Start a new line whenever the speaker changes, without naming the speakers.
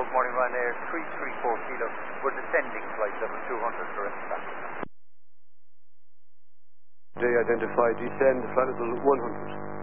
Good morning, Ryanair 334 Kilo. We're descending flight level 200 direct traffic.
Day identified, descend flight level 100.